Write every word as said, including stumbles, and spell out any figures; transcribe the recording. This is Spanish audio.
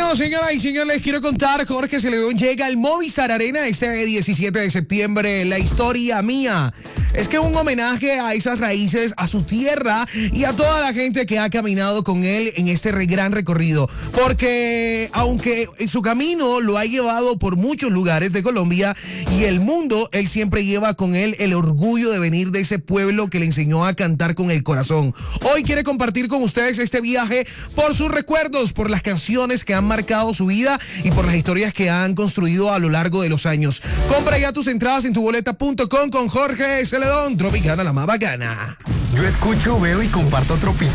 Bueno, señoras y señores, les quiero contar, Jorge Celedón llega al Movistar Arena este diecisiete de septiembre. La historia mía es que un homenaje a esas raíces, a su tierra y a toda la gente que ha caminado con él en este re- gran recorrido. Porque aunque su camino lo ha llevado por muchos lugares de Colombia y el mundo, él siempre lleva con él el orgullo de venir de ese pueblo que le enseñó a cantar con el corazón. Hoy quiere compartir con ustedes este viaje por sus recuerdos, por las canciones que han marcado su vida y por las historias que han construido a lo largo de los años. Compra ya tus entradas en tu boleta punto com con Jorge Celedón, Tropicana, la más bacana. Yo escucho, veo y comparto Tropicana.